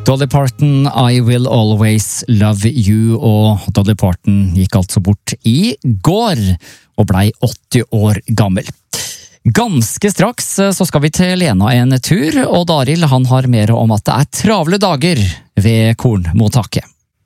Dolly Parton, I Will Always Love You, og Dolly Parton gikk altså bort i går og blei 80 år gammel. Ganske straks så skal vi til Lena en tur, og Daril han har mer om at det travle dager ved kornmottaket.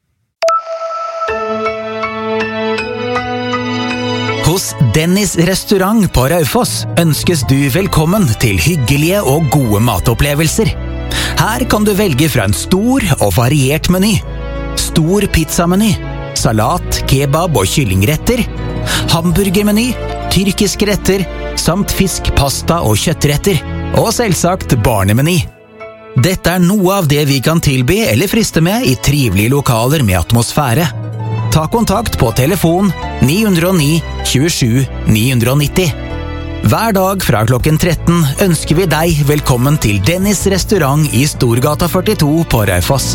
Hos Dennis restaurant på Raufoss ønskes du velkommen til hyggelige og gode matopplevelser. Her kan du velge fra en stor og variert meny. Stor pizzameny, salat, kebab og kyllingretter, hamburgermeny, tyrkiske retter, samt fisk, pasta og kjøttretter, og selvsagt barnemeny. Dette noe av det vi kan tilby eller friste med i trivelige lokaler med atmosfære. Ta kontakt på telefon 909 27 990. Hver dag fra klokken 13 ønsker vi deg velkommen til Dennis restaurant i Storgata 42 på Raufoss.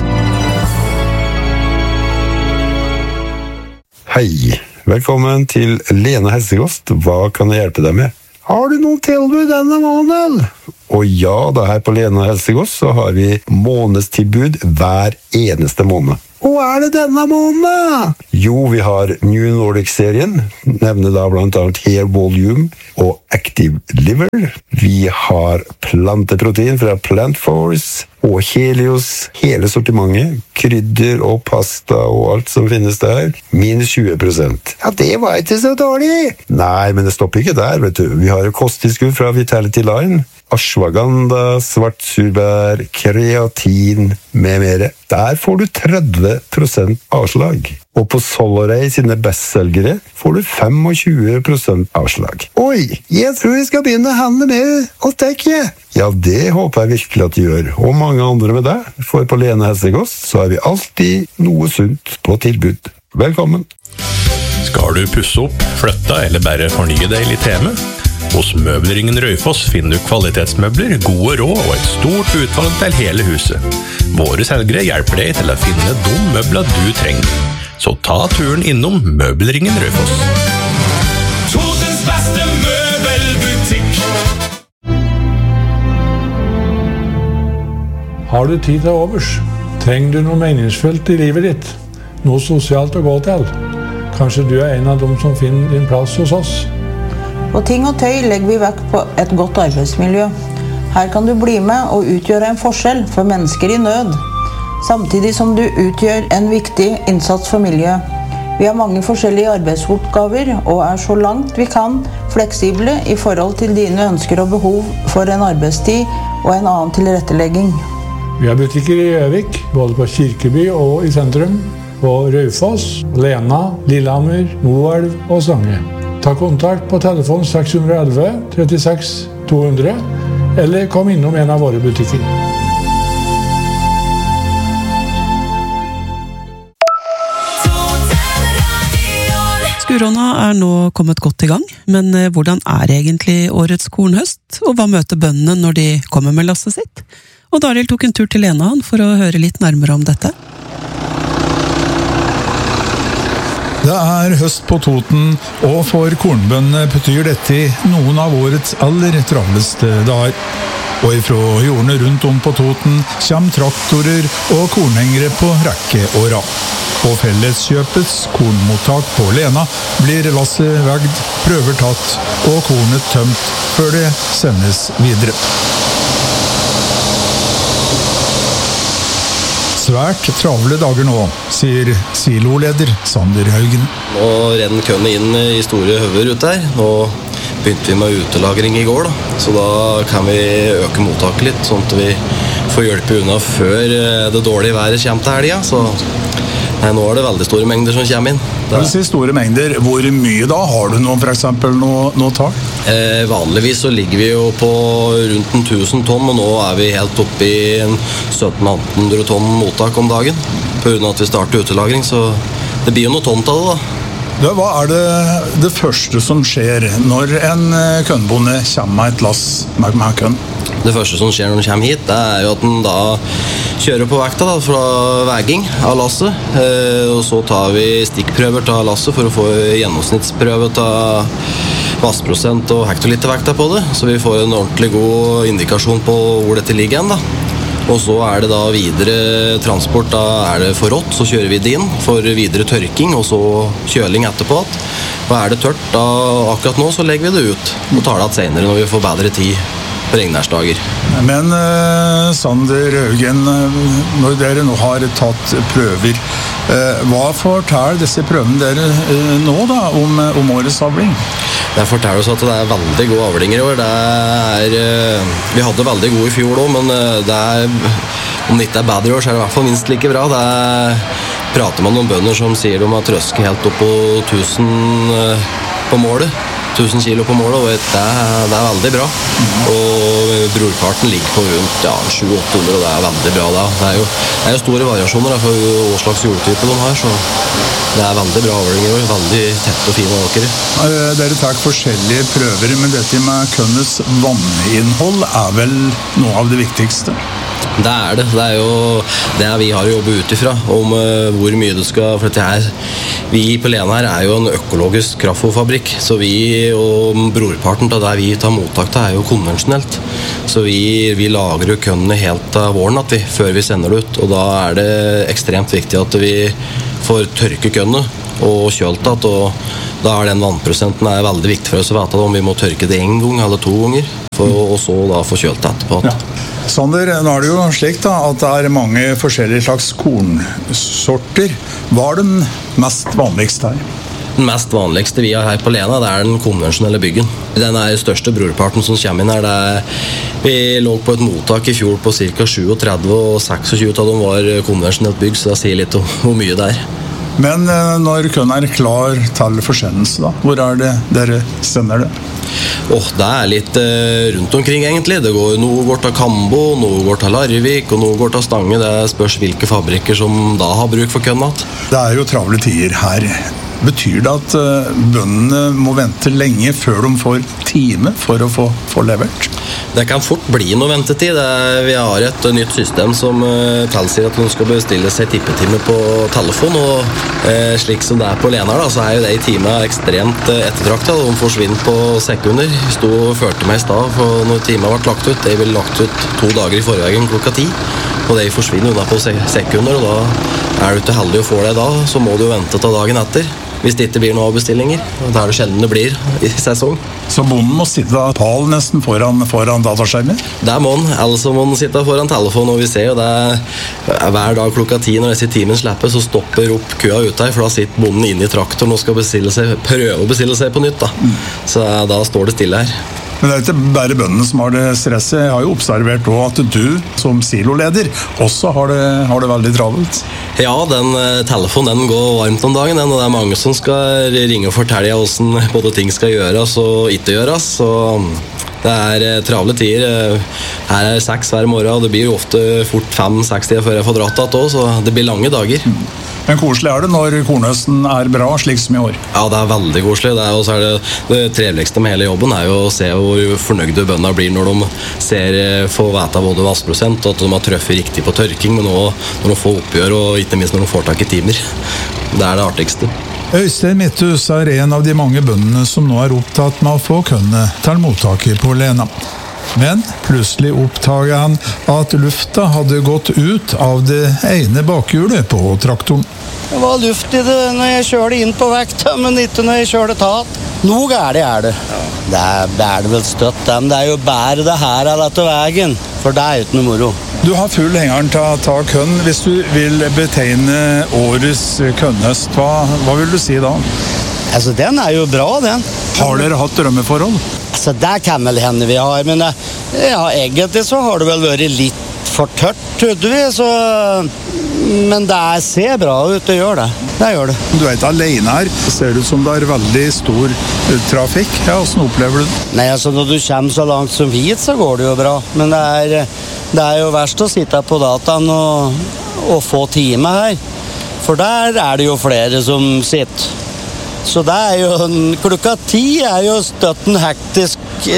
Hei, velkommen til Lena Helsekost. Hva kan jeg hjelpe deg med? Har du noen tilbud denne måneden? Og ja, da her på Lena Helsekost så har vi månedstilbud hver eneste måned. Og det denne måneden? Jo, vi har New Nordic-serien, nevner da blant annet Hair Volume og Active Liver. Vi har planteprotein fra Plant Force og Helios, hele sortimentet, krydder og pasta og alt som finnes der, minus 20%. Ja, det var ikke så dårlig! Nei, men det stopper ikke der, vet du. Vi har jo kosttilskudd fra Vitality Line, ashwagandha, svartsurbær, kreatin med mer. Der får du 30% avslag. Og på Solaray sine bestselgere får du 25% avslag. Oi, jeg tror jeg skal begynne å handle mer hos deg. Ja, det håper jeg virkelig at du gjør. Og mange andre med deg. For på Lena Helsekost så har vi alltid noe sunt på tilbud. Velkommen! Skal du pusse opp, flytte eller bare fornye deg litt hjemme? Hos Møbelringen Raufoss finner du kvalitetsmøbler, gode råd og et stort utvalg til hele huset. Våre selgere hjelper deg til å finne de møbler du trenger. Så ta turen innom Møbelringen Raufoss. Totens beste møbelbutikk. Har du tid til overs? Trenger du noe meningsfullt i livet ditt? Noe sosialt å gå til? Kanskje du en av dem som finner din plass hos oss? På Ting og Tøy legger vi vekt på et godt arbeidsmiljø. Her kan du bli med og utgjøre en forskjell for mennesker i nød, samtidig som du utgjør en viktig innsats for miljøet. Vi har mange forskjellige arbeidsoppgaver og så langt vi kan fleksible i forhold til dine ønsker og behov for en arbeidstid og en annen tilrettelegging. Vi har butikker i Gjøvik, både på Kirkeby og i sentrum, på Raufoss, Lena, Lillehammer, Moelv og Stange. Ta kontakt på telefon 611 36 200 eller kom innom en av våre butikker. Skurona nå kommet godt i gang, men hvordan egentlig årets kornhøst, og hva møter bøndene når de kommer med lasset sitt? Og Daril tok en tur til Lena for å høre litt nærmere om dette. Det høst på Toten, og for kornbøndene betyr dette noen av årets aller travleste dager. Og ifra jordene rundt om på Toten kommer traktorer og kornhengere på rekke og rad. På Felleskjøpets kornmottak på Lena blir lasset vegd, prøver tatt og kornet tømt før det sendes videre. Svært travle dager nå, sier siloleder Sander Haugen. Nå renner køene inn i store høver ut der. Nå begynte vi med utelagring i går, så da kan vi øke mottaket litt, sånn at vi får hjelpe unna før det dårlige været kommer til helga. Så nå det veldig store mengder som kommer inn. Når du sier store mengder, hvor mye da? Har du for eksempel noe tall? Vanligvis så ligger vi jo på rundt 1000 tonn, og nå vi helt oppe i 1700-1800 tonn mottak om dagen. På grunn av at vi starter utelagring, så det blir jo noe tomt av det da. Hva det første som skjer når en kønnbonde kommer med et lass med kønn? Det første som skjer når den kommer hit, det jo at den da kjører på vekta da, fra veging av lasset. Og så tar vi stikkprøver av lasset for å få gjennomsnittsprøve av massprosent og hektolitervekta på det. Så vi får en ordentlig god indikasjon på hvor dette ligger igjen da. Og så det da videre transport, da det for rått, så kjører vi det inn for videre tørking, og så kjøling etterpå. Og det tørt, da akkurat nå så legger vi det ut og tar det igjen senere når vi får bedre tid på regnværsdager. Men Sander Haugen, når dere nå har tatt prøver, hva forteller disse prøvene dere nå da om årets avling? Det forteller oss at det veldig gode avlinger i år. Vi hadde veldig gode i fjor også, men om det ikke bedre i år, så det i hvert fall minst like bra. Prater man om bønder som sier de har trøsket helt opp på 1000 på målet. 1000 kilo på målet, og det veldig bra. Og brorparten ligger på rundt 700-800, og det veldig bra da. Det jo store variasjoner for hva slags jordtype de har, så det veldig bra avlinger og veldig tett og fine åkere. Dere tar forskjellige prøver, men dette med kønnes vanninnhold vel noe av det viktigste? Det det. Det jo det vi har å jobbe ut ifra, om hvor mye du skal, for dette her, vi på Lena her jo en økologisk kraftfôrfabrikk, så vi og brorparten av det vi tar mottak til jo konvensjonelt. Så vi lager jo kønnene helt av våren før vi sender det ut, og da det ekstremt viktig at vi får tørke kønnene og kjølt det, og da den vannprosenten veldig viktig for oss å vite om vi må tørke det en gang eller 2 ganger, og så da få kjølt det etterpå. Ja. Sander, nå det jo slik da, at det mange forskjellige slags kornsorter. Hva den mest vanligste her? Den mest vanligste vi har her på Lena, det den konvensjonelle byggen. Den største brorparten som kommer inn her. Vi lå på et mottak i fjor på ca. 37, og 26 av dem var konvensjonelt bygg, så det sier litt om hvor mye det Men når kønnen klar til forsendelse, da, hvor det dere sender det? Det litt rundt omkring egentlig. Noe går til Kambo, noe går til Larvik, og noe går til Stange. Det spørs hvilke fabrikker som da har bruk for kønnen. Det jo travle tider her. Betyr det at bøndene må vente lenge før de får time for å få levert? Det kan fort bli noe ventetid. Vi har et nytt system som tilsier at de skal bestille seg tippetime på telefon, og slik som det på Lena, så jo det i timen ekstremt ettertraktet. De forsvinner på sekunder. Jeg sto og følte meg i stad, for når timen ble lagt ut, det ble lagt ut 2 dager i forveien klokka 10, og det forsvinner unna på sekunder, og da du ikke heldig å få det da, så må du vente til dagen etter. Hvis det ikke blir noen avbestillinger, og da det sjelden det blir i sesong. Så bonden må sitte pal nesten foran dataskjermen? Det må han, ellers må han sitte foran telefonen, og vi ser jo det hver dag klokka 10 når disse timen slipper, så stopper opp køa ut her, for da sitter bonden inne i traktoren og skal prøve å bestille seg på nytt da. Så da står det stille her. Men det ikke bare bøndene som har det stresset. Jeg har jo observert også at du som siloleder også har det veldig travelt. Ja, den telefonen går varmt om dagen, og det mange som skal ringe og fortelle hvordan både ting skal gjøres og ikke gjøres, så det travle tider. Her 6 hver morgen, og det blir jo ofte fort 5-6 tider før jeg får dratt det også, så det blir lange dager. Men koselig det når kornhøsten bra, slik som i år? Ja, det veldig koselig. Det triveligste med hele jobben jo å se hvor fornøyde bøndene blir når de får vite både vassprosent, og at de har trøffet riktig på tørking, men også når de får oppgjør, og ikke minst når de får tak i timer. Det det artigste. Øystein Midthus en av de mange bøndene som nå opptatt med å få kønne til mottaket på Lena. Men plutselig oppdaget han at lufta hadde gått ut av det ene bakhjulet på traktoren. Det var luft i det når jeg kjørte inn på vekta, men ikke når jeg kjørte tatt. Noe gærlig det. Det det vel støtt, men det jo bare det her etter veien, for det ikke noe moro. Du har full hengeren til å kønn. Hvis du vil betegne årets kønnhøst, hva vil du si da? Altså, den jo bra, den. Har dere hatt drømmeforhold? Altså, det kan vel hende vi har, men egentlig så har det vel vært litt for tørt, trodde vi, så... Men det ser bra ut, det gjør det. Det gjør det. Du ikke alene her. Det ser ut som det veldig stor trafikk. Ja, hvordan opplever du det? Nei, altså, når du kommer så langt som hit, så går det jo bra. Men det jo verst å sitte på dataen og få time her. For der det jo flere som sitter. Så det jo klokka 10 jo støtt en hektisk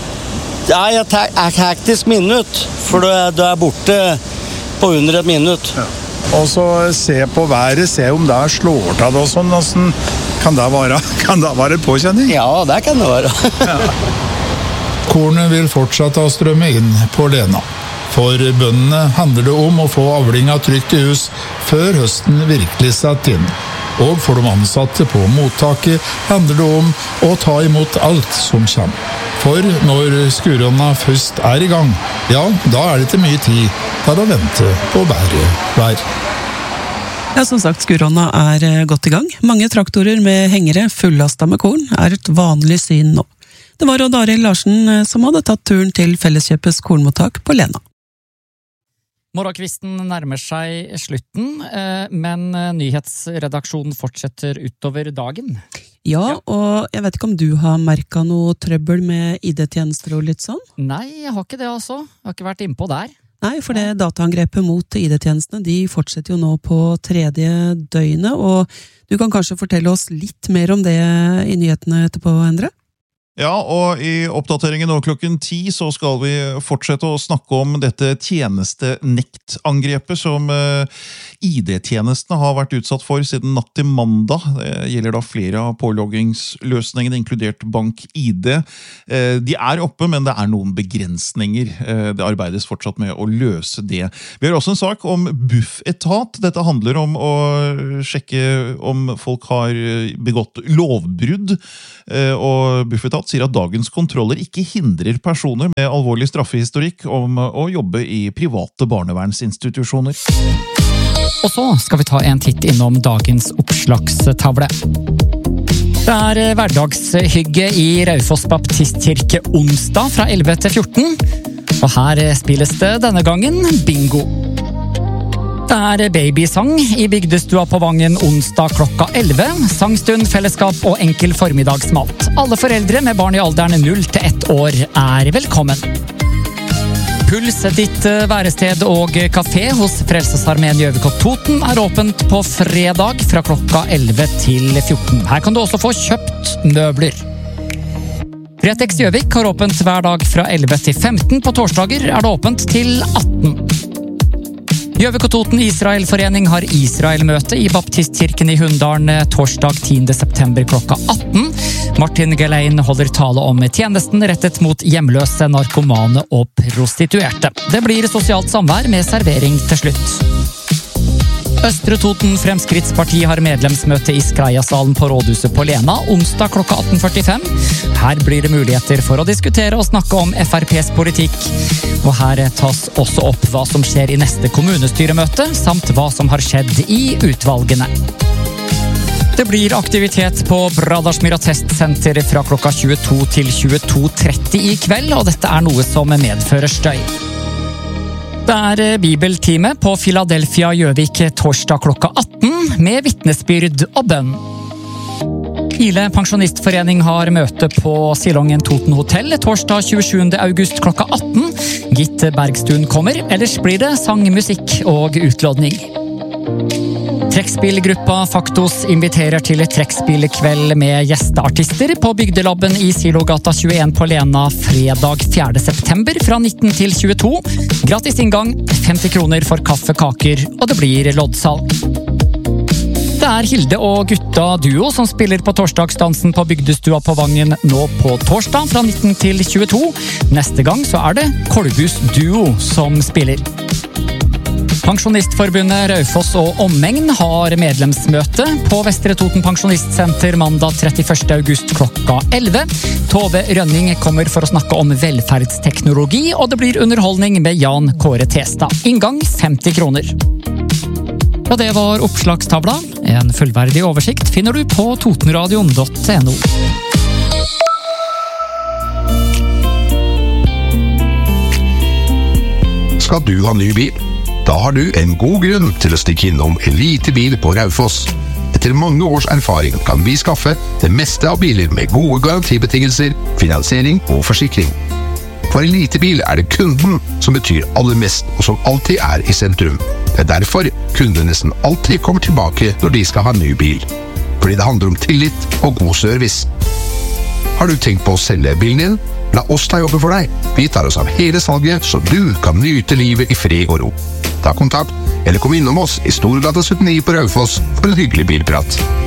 hektisk minutt, for du borte på under et minutt. Ja. Og så se på været, se om det slår til og sånn. Kan det være påkjenning? Ja, det kan det være. Ja. Kornet vil fortsette å strømme inn på Lena. For bøndene handler det om å få avlinga trygt i hus før høsten virkelig satt inn. Og for de ansatte på mottaket handler det om å ta imot alt som kommer. For når skuronna først i gang, ja, da det ikke mye tid til å vente på bedre vær. Ja, som sagt, skuronna godt i gang. Mange traktorer med hengere fullastet med korn et vanlig syn nå. Det var Odd Arild Larsen som hadde tatt turen til Felleskjøpets kornmottak på Lena. Morgenkvisten nærmer seg slutten, men nyhetsredaksjonen fortsetter utover dagen. Ja, og jeg vet ikke om du har merket noe trøbbel med ID-tjenester og litt sånn? Nei, jeg har ikke det altså. Jeg har ikke vært innpå der. Nei, for det dataangrepet mot ID-tjenestene, de fortsetter jo nå på 3. døgnet, og du kan kanskje fortelle oss litt mer om det i nyhetene etterpå, Endre? Ja, og i oppdateringen nå klokken 10 så skal vi fortsette å snakke om dette tjenestenektangrepet som ID-tjenestene har vært utsatt for siden natt til mandag. Det gjelder da flere av påloggingsløsningene, inkludert BankID. De oppe, men det noen begrensninger. Det arbeides fortsatt med å løse det. Vi har også en sak om Bufetat. Dette handler om å sjekke om folk har begått lovbrudd, og Bufetat sier at dagens kontroller ikke hindrer personer med alvorlig straffehistorikk om å jobbe i private barnevernsinstitusjoner. Og så skal vi ta en titt innom dagens oppslagstavle. Det hverdagshygge i Raufoss Baptistkirke onsdag fra 11 til 14, og her spilles det denne gangen bingo. Det babysang i bygdestua på Vangen onsdag klokka 11, sangstund, fellesskap og enkel formiddagsmat. Alle foreldre med barn i alderen 0 til 1 år velkommen. Puls, ditt værested og kafé hos Frelsesarmeen Gjøvik og Toten åpent på fredag fra klokka 11 til 14. Her kan du også få kjøpt møbler. Fretex Gjøvik har åpent hver dag fra 11 til 15. På torsdager det åpent til 18. Gjøvik og Toten Israelforening har Israel-møte i Baptistkirken i Hunndalen torsdag 10. september klokka 18. Martin Gelein holder tale om tjenesten rettet mot hjemløse, narkomane og prostituerte. Det blir sosialt samvær med servering til slutt. Østre Toten Fremskrittsparti har medlemsmøte i Skreiasalen på Rådhuset på Lena onsdag klokka 18.45. Her blir det muligheter for å diskutere og snakke om FrPs politikk. Og her tas også opp hva som skjer i neste kommunestyremøte, samt hva som har skjedd i utvalgene. Det blir aktivitet på Bradarsmyra testsenter fra klokka 22 til 22.30 i kveld, og dette noe som medfører støy. Det bibeltime på Philadelphia Gjøvik torsdag klokka 18 med vitnesbyrd og bønn. Ile pensjonistforening har møte på Silongen Toten Hotel torsdag 27. august klokka 18. Gitt Bergstuen kommer, ellers blir det sang, musikk og utlodning. Trekkspillgruppa Faktos inviterer til trekkspillkveld med gjesteartister på Bygdelabben i Silogata 21 på Lena fredag 4. september fra 19 til 22. Gratis inngang, 50 kroner for kaffe, kaker, og det blir loddsalg. Det Hilde og gutta duo som spiller på torsdagsdansen på Bygdestua på Vangen nå på torsdag fra 19 til 22. Neste gang så det Kolbus duo som spiller. Pensjonistforbundet Raufoss og Omegn har medlemsmøte på Vestre Toten Pensjonistsenter mandag 31. august klokka 11. Tove Rønning kommer for å snakke om velferdsteknologi, og det blir underholdning med Jan Kåre Testad. Inngang 50 kroner. Og det var oppslagstavla. En fullverdig oversikt finner du på totenradion.no. Skal du ha ny bil? Da har du en god grunn til å stikke innom Elite Bil på Raufoss. Etter mange års erfaring kan vi skaffe det meste av biler med gode garantibetingelser, finansiering og forsikring. For Elite Bil det kunden som betyr aller mest, og som alltid i sentrum. Det derfor kundene nesten alltid kommer tilbake når de skal ha ny bil. Fordi det handler om tillit og god service. Har du tenkt på å selge bilen din? La oss ta jobben for deg. Vi tar oss av hele salget, så du kan nyte livet i fred og ro. Ta kontakt, eller kom innom oss i Storgata 79 på Raufoss for en hyggelig bilprat.